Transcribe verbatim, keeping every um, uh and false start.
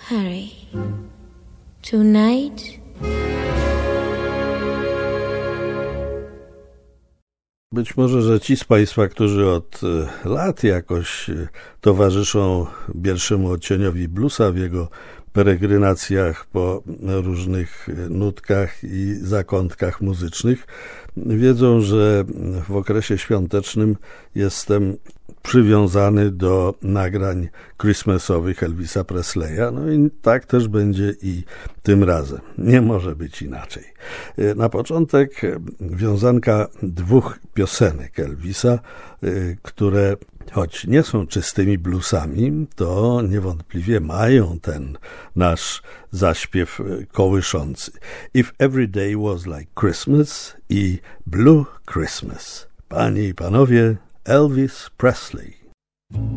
Harry, tonight... Być może, że ci z Państwa, którzy od lat jakoś towarzyszą pierwszemu odcieniowi bluesa w jego peregrinacjach po różnych nutkach i zakątkach muzycznych, wiedzą, że w okresie świątecznym jestem przywiązany do nagrań christmasowych Elvisa Presleya. No i tak też będzie i tym razem. Nie może być inaczej. Na początek wiązanka dwóch piosenek Elvisa, które choć nie są czystymi bluesami, to niewątpliwie mają ten nasz zaśpiew kołyszący. If Every Day Was Like Christmas i Blue Christmas. Panie i panowie, Elvis Presley.